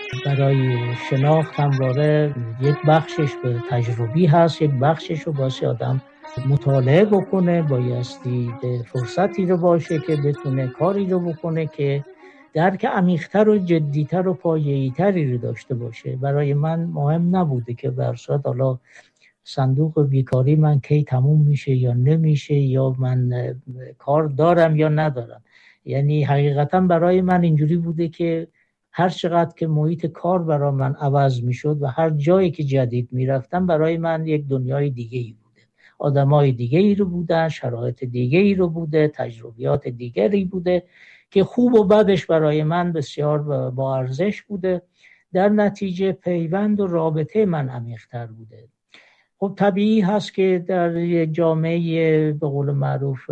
برای شناخت همواره یک بخشش به تجربی هست، یک بخشش رو باید آدم مطالعه بکنه، بایستی فرصتی رو باشه که بتونه کاری رو بکنه که درک عمیق‌تر و جدی‌تر و پایه‌ای‌تری رو داشته باشه. برای من مهم نبوده که برصد حالا صندوق بیکاری من کی تموم میشه یا نمیشه، یا من کار دارم یا ندارم. یعنی حقیقتا برای من اینجوری بوده که هر چقدر که محیط کار برای من عوض میشد و هر جایی که جدید میرفتم برای من یک دنیای دیگه ای بوده، آدمای دیگه ای رو بودن، شرایط دیگه ای رو بوده، تجربیات دیگری بوده که خوب و بدش برای من بسیار با ارزش بوده. در نتیجه پیوند و رابطه من عمیق‌تر بوده. خب طبیعی هست که در یک جامعه به قول معروف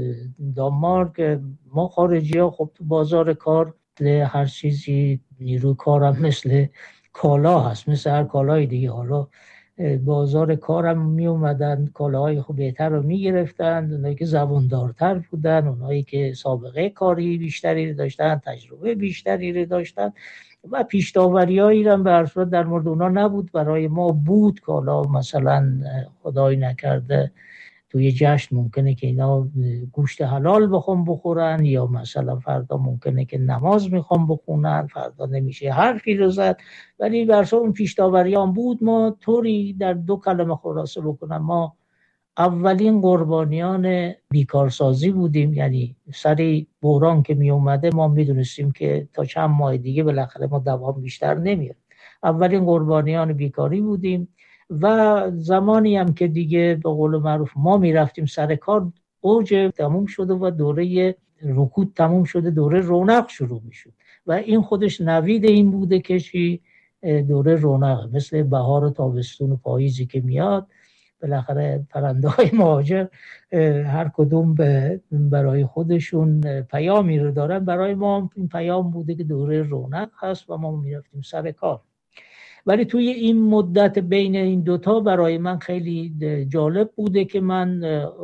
دانمارک، ما خارجی ها خب تو بازار کار هر چیزی نیروی کارم مثل کالا هست، مثل هر کالای دیگه. حالا بازار کارم می اومدن کالاهای خوب بهتر رو می گرفتن، اونایی که زباندارتر بودن، اونایی که سابقه کاری بیشتری رو داشتن، تجربه بیشتری رو داشتن و پیش‌داوریایی هم به هر صورت در مورد اونا نبود، برای ما بود. کالا مثلا خدای نکرده توی جشن ممکنه که اینا گوشت حلال بخورن، یا مثلا فردا ممکنه که نماز میخوام بخونن، فردا نمیشه حرفی رو زد، ولی برای اون پیش‌داوریان بود. ما طوری در 2 کلمه خلاصه بکنم، ما اولین قربانیان بیکارسازی بودیم. یعنی سری بحران که می اومده ما میدونستیم که تا چند ماه دیگه بالاخره ما دوام بیشتر نمیاد. اولین قربانیان بیکاری بودیم و زمانی هم که دیگه به قول معروف ما میرفتیم سر کار، اوج تموم شده و دوره رکود تموم شده، دوره رونق شروع میشد و این خودش نوید این بوده که چی، دوره رونق مثل بهار و تابستون و پاییزی که میاد، بالاخره پرنده های مهاجر هر کدوم برای خودشون پیامی رو دارن. برای ما این پیام بوده که دوره رونق هست و ما میرفتیم سر کار. ولی توی این مدت بین این دوتا برای من خیلی جالب بوده که من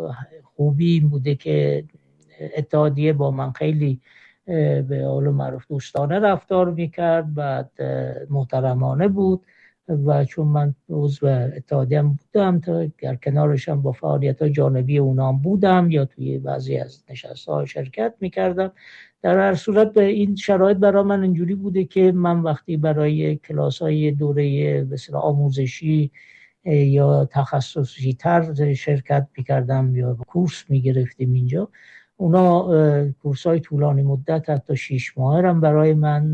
خوبی این بوده که اتحادیه با من خیلی به قول معروف دوستانه رفتار میکرد، بعد محترمانه بود و چون من عضو اتحادیه بودم تا در کنارشم با فعالیت‌های جانبی اونام بودم یا توی بعضی از نشست‌ها شرکت میکردم. در هر صورت به این شرایط برای من اینجوری بوده که من وقتی برای کلاس‌های دوره مثلا آموزشی یا تخصصی تر شرکت میکردم یا کورس میگرفتیم اینجا، اونا کورس‌های طولانی مدت حتی 6 ماهه هم برای من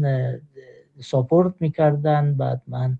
ساپورت میکردن. بعد من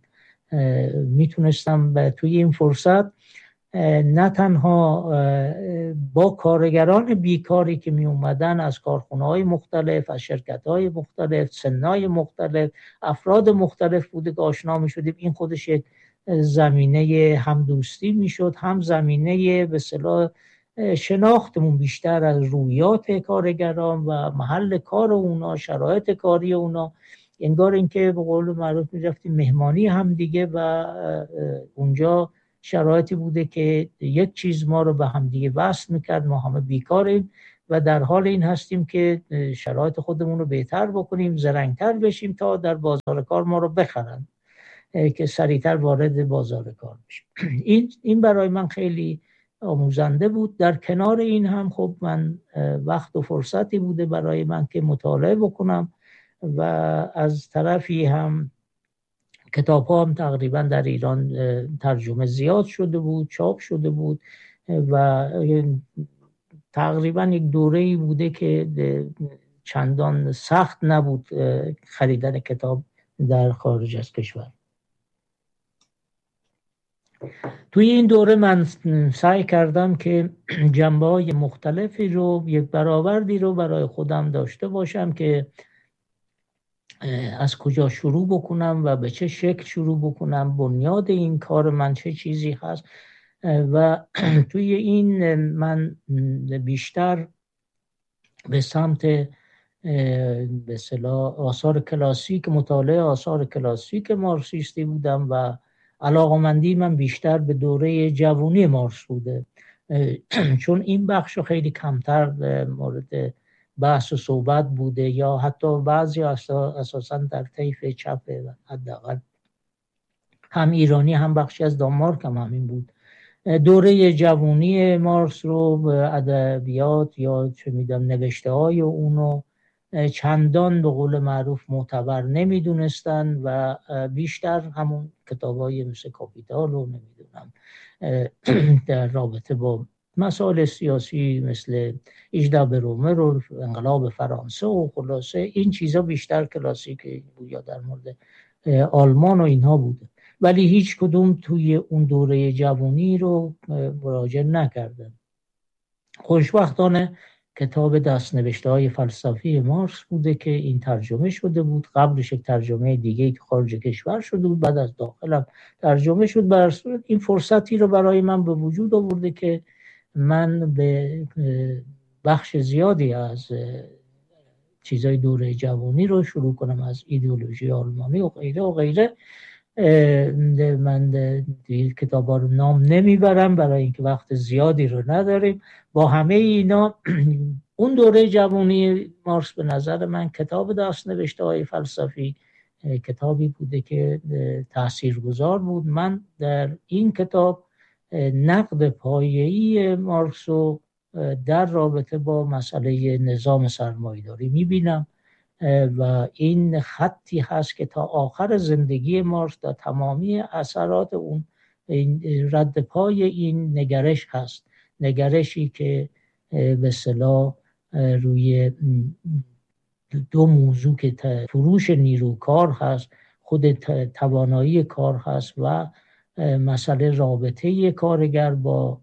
میتونستم توی این فرصت نه تنها با کارگران بیکاری که می اومدن از کارخونه‌های مختلف، از شرکت‌های مختلف، سن‌های مختلف، افراد مختلف بوده که آشنا می شدیم. این خودش یک زمینه هم دوستی می شد، هم زمینه به اصطلاح شناختمون بیشتر از رویات کارگران و محل کار اونا، شرایط کاری اونا. انگار اینکه به قول معروف می رفتیم مهمانی هم دیگه و اونجا شرایطی بوده که یک چیز ما رو به هم دیگه وصل میکرد، ما همه بیکاریم و در حال این هستیم که شرایط خودمون رو بهتر بکنیم، زرنگتر بشیم تا در بازار کار ما رو بخرن، که سریعتر وارد بازار کار بشیم. این برای من خیلی آموزنده بود. در کنار این هم خب من وقت و فرصتی بوده برای من که مطالعه بکنم و از طرفی هم کتاب ها هم تقریبا در ایران ترجمه زیاد شده بود، چاپ شده بود و تقریبا یک دوره‌ای بوده که چندان سخت نبود خریدن کتاب در خارج از کشور. توی این دوره من سعی کردم که جنبه‌های مختلفی رو، یک برآوردی رو برای خودم داشته باشم که از کجا شروع بکنم و به چه شکل شروع بکنم، بنیاد این کار من چه چیزی هست. و توی این من بیشتر به سمت به اصطلاح آثار کلاسیک، مطالعه آثار کلاسیک مارکسیستی بودم و علاقمندی من بیشتر به دوره جوانی مارکس بوده، چون این بخش رو خیلی کمتر مورد بحث و صحبت بوده یا حتی بعضی اساساً در طیف چپ حداقل هم ایرانی هم بخشی از دانمارک هم همین بود. دوره جوانی مارکس رو به ادبیات یا چه میدونم نوشته های اونو چندان به قول معروف معتبر نمیدونستن و بیشتر همون کتابای مثل کاپیتال رو نمیدونم در رابطه با مسائل سیاسی مثل 18 برومر و انقلاب فرانسه و خلاصه این چیزا بیشتر کلاسیک بود یا در مورد آلمان و اینها بوده، ولی هیچ کدوم توی اون دوره جوانی رو مراجعه نکردن. خوشبختانه کتاب دست‌نوشته های فلسفی مارکس بوده که این ترجمه شده بود. قبلش یک ترجمه دیگه که خارج کشور شده بود، بعد از داخلم ترجمه شد. بر صورت این فرصتی رو برای من به وجود آورده که من به بخش زیادی از چیزای دوره جوانی رو شروع کنم، از ایدئولوژی آلمانی و غیره و غیره. من کتابا رو نام نمیبرم برای اینکه وقت زیادی رو نداریم. با همه اینا اون دوره جوانی مارکس به نظر من کتاب دست‌نوشته های فلسفی کتابی بوده که تاثیرگذار بود. من در این کتاب نقد پایه‌ای مارکس رو در رابطه با مسئله نظام سرمایه‌داری میبینم و این خطی هست که تا آخر زندگی مارکس در تمامی اثرات اون رد پای این نگرش هست، نگرشی که به اصطلاح روی دو موضوع که فروش نیروکار هست، خود توانایی کار هست و مسئله رابطه کارگر با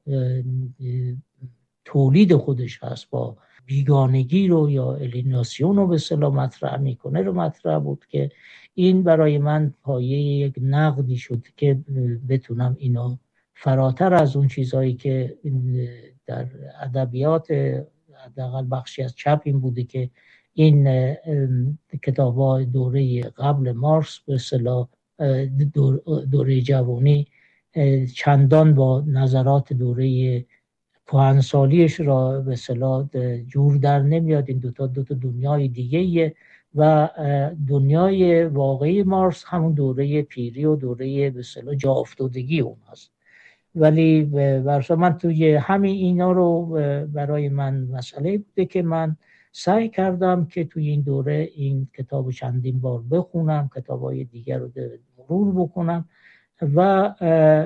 تولید خودش هست، با بیگانگی رو یا الیناسیون رو به اصطلاح مطرح میکنه رو مطرح بود که این برای من پایه یک نقدی شد که بتونم اینو فراتر از اون چیزهایی که در ادبیات حداقل بخشی از چپ این بوده که این کتاب‌های دوره قبل مارکس به اصطلاح دوره جوانی چندان با نظرات دوره کهنسالیش را به اصطلاح جور در نمیاد. این دو تا دنیای دیگه‌ایه و دنیای واقعی مارکس همون دوره پیری و دوره به اصطلاح جا افتادگی اون هست. ولی برای من توی همین اینا رو برای من مسئله بوده که من سعی کردم که توی این دوره این کتاب چندین بار بخونم، کتابای دیگر رو مرور بکنم و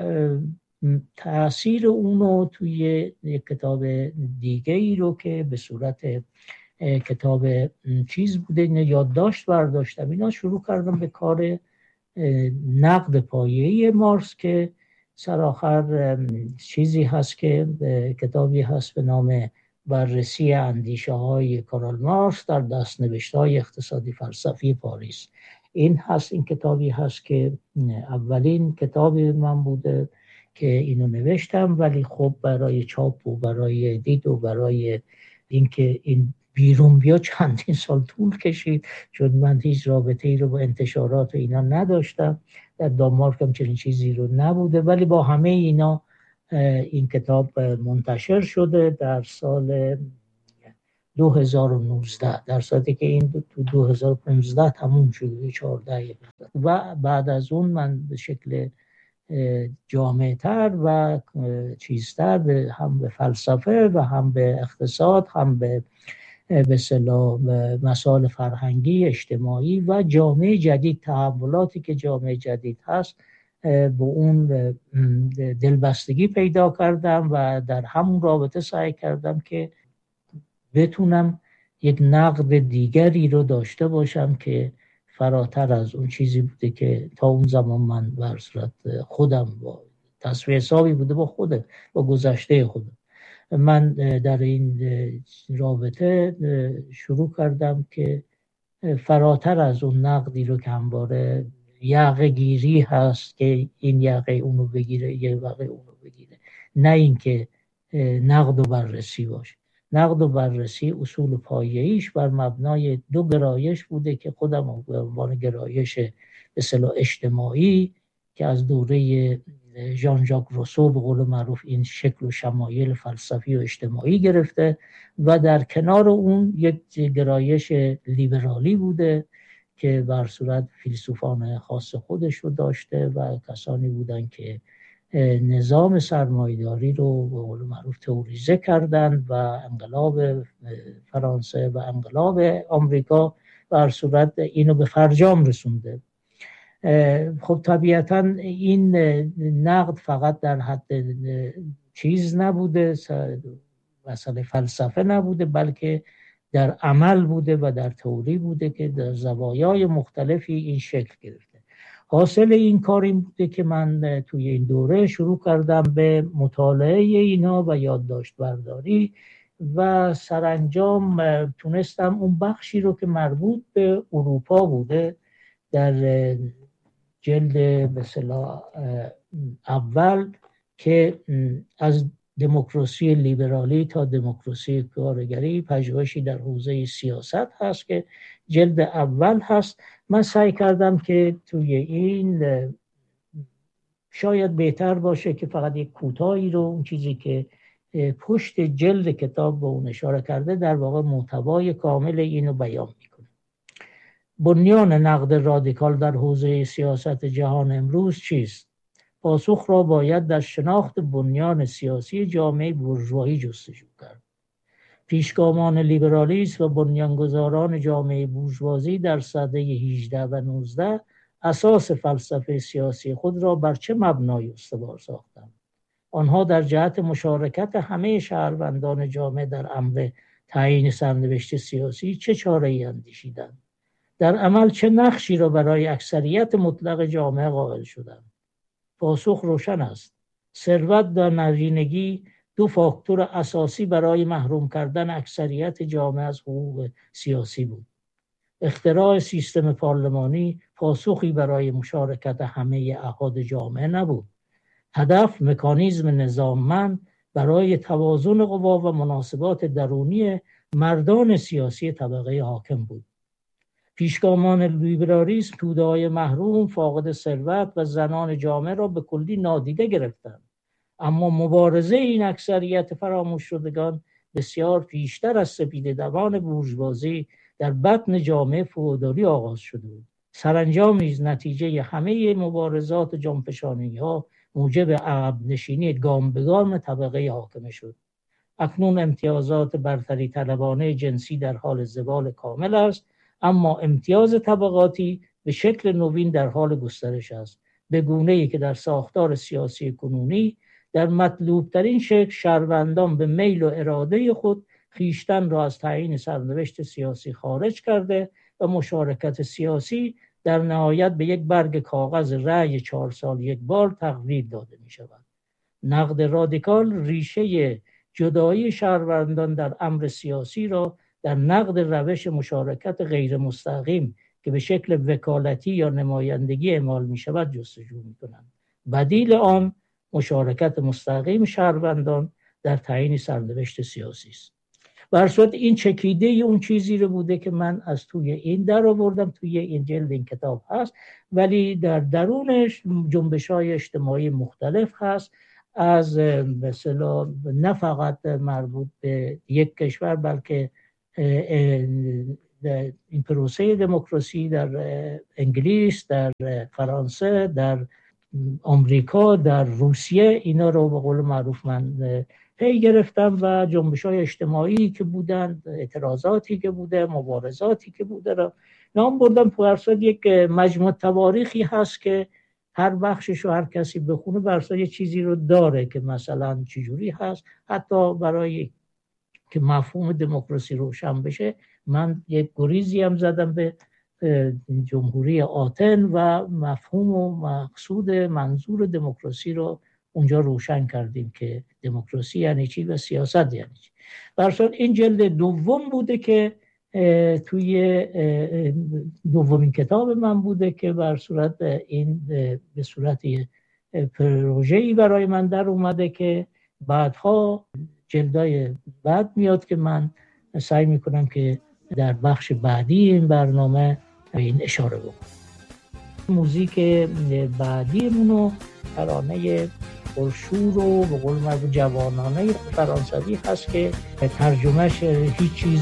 تأثیر اونو توی یک کتاب دیگه ای رو که به صورت کتاب چیز بوده یادداشت برداشتم، اینا شروع کردم به کار نقد پایه‌ای مارکس که سرآخر چیزی هست که کتابی هست به نام بررسی اندیشه های کارل مارکس در دست‌نوشته های اقتصادی فلسفی پاریس. این کتابی هست که اولین کتاب من بوده که اینو نوشتم، ولی خب برای چاپ و برای دید و برای اینکه این بیرون بیا چندین سال طول کشید، چون من هیچ رابطه ای رو با انتشارات و اینا نداشتم، در دانمارک هم چنین چیزی رو نبوده. ولی با همه اینا این کتاب منتشر شده در سال 2019، در صورتی که این تو 2015 تموم شده 14 و بعد از اون من به شکل جامع‌تر و چیزتر هم به فلسفه و هم به اقتصاد هم به اصطلاح مسائل فرهنگی اجتماعی و جامعه جدید، تحولاتی که جامعه جدید هست به اون دلبستگی پیدا کردم و در همون رابطه سعی کردم که بتونم یک نقد دیگری رو داشته باشم که فراتر از اون چیزی بوده که تا اون زمان من بر صورت خودم با تصفیه حسابی بوده با گذشته خودم. من در این رابطه شروع کردم که فراتر از اون نقدی رو که همواره یقه گیری هست که این یقه اونو بگیره یه یقه اونو بگیره، نه اینکه نقد و بررسی باشه. نقد و بررسی اصول پایه‌ایش بر مبنای دو گرایش بوده که خودم به عنوان گرایش به اصطلاح اجتماعی که از دوره ژان ژاک روسو به قول معروف این شکل و شمایل فلسفی و اجتماعی گرفته و در کنار اون یک گرایش لیبرالی بوده که بر صورت فیلسوفان خاص خودش رو داشته و کسانی بودن که نظام سرمایه‌داری رو به قول معروف تئوریزه کردن و انقلاب فرانسه و انقلاب آمریکا بر صورت اینو به فرجام رسونده. خب طبیعتا این نقد فقط در حد چیز نبوده، مسئله فلسفه نبوده، بلکه در عمل بوده و در تئوری بوده که در زوایای مختلفی این شکل گرفته. حاصل این کار این بوده که من توی این دوره شروع کردم به مطالعه اینا و یادداشت برداری و سرانجام تونستم اون بخشی رو که مربوط به اروپا بوده در جلد به اصطلاح اول که از دموکراسی لیبرالی تا دموکراسی کارگری پژوهشی در حوزه سیاست هست که جلد اول هست. من سعی کردم که توی این شاید بهتر باشه که فقط یک کوتاهی رو اون چیزی که پشت جلد کتاب به اون اشاره کرده در واقع محتوای کامل اینو بیان میکنه. بنیان نقد رادیکال در حوزه سیاست جهان امروز چیست؟ پاسخ را باید در شناخت بنیان سیاسی جامعه بورژوایی جستجو کرد. پیشگامان لیبرالیسم و بنیانگذاران جامعه بورژوازی در سده 18 و 19 اساس فلسفه سیاسی خود را بر چه مبنای استوار ساختند؟ آنها در جهت مشارکت همه شهروندان جامعه در امر تعیین سرنوشت سیاسی چه چاره‌ای اندیشیدند؟ در عمل چه نقشی را برای اکثریت مطلق جامعه قائل شدند؟ پاسخ روشن است. ثروت و نرینگی دو فاکتور اساسی برای محروم کردن اکثریت جامعه از حقوق سیاسی بود. اختراع سیستم پارلمانی پاسخی برای مشارکت همه اعضای جامعه نبود. هدف مکانیزم نظاممند برای توازن قوا و مناسبات درونی مردان سیاسی طبقه حاکم بود. پیشگامان لیبرالیسم توده‌های محروم، فاقد ثروت و زنان جامعه را به کلی نادیده گرفتند. اما مبارزه این اکثریت فراموش شدگان بسیار پیشتر از سپیده‌دوان بورژوازی در بطن جامعه فئودالی آغاز شده بود. سرانجام نیز نتیجه همه مبارزات جانفشانی‌ها موجب عقب نشینی گام به گام طبقه حاکمه شد. اکنون امتیازات برتری طلبانه جنسی در حال زوال کامل است، اما امتیاز طبقاتی به شکل نوین در حال گسترش است، به گونه‌ای که در ساختار سیاسی کنونی در مطلوب ترین شکل شهروندان به میل و اراده خود خویشتن را از تعیین سرنوشت سیاسی خارج کرده و مشارکت سیاسی در نهایت به یک برگ کاغذ رأی 4 سال یک بار تغییر داده می شود. نقد رادیکال ریشه جدایی شهروندان در امر سیاسی را در نقد روش مشارکت غیر مستقیم که به شکل وکالتی یا نمایندگی اعمال می شود جستجو می کنند. بدیل آن مشارکت مستقیم شهروندان در تعیین سرنوشت سیاسی است. بر صورت این چکیده اون چیزی رو بوده که من از توی این در آوردم، توی این جلد این کتاب هست، ولی در درونش جنبش‌های اجتماعی مختلف هست، از مثلا نه فقط مربوط به یک کشور بلکه این پروسه دموکراسی در انگلیس، در فرانسه، در آمریکا، در روسیه، اینا رو به قول معروف من پی گرفتم و جنبش‌های اجتماعی که بودن، اعتراضاتی که بوده، مبارزاتی که بوده را نام بردم. برصد یک مجموع تواریخی هست که هر بخشش رو هر کسی بخونه برصد یه چیزی رو داره که مثلا چجوری هست. حتی برای که مفهوم دموکراسی روشن بشه من یک گریزی هم زدم به جمهوری آتن و مفهوم و مقصود منظور دموکراسی رو اونجا روشن کردیم که دموکراسی یعنی چی و سیاست یعنی چی. برصد این جلد دوم بوده که توی دومین کتاب من بوده که بر صورت این به صورت پروژه‌ای برای من در اومده که بعدها جلدای بعد میاد که من سعی میکنم که در بخش بعدی این برنامه به این اشاره بکنم. موزیک بعدیمونو ترانه پرشور و به قول معروف جوانانه فرانسوی هست که ترجمهش هیچ چیز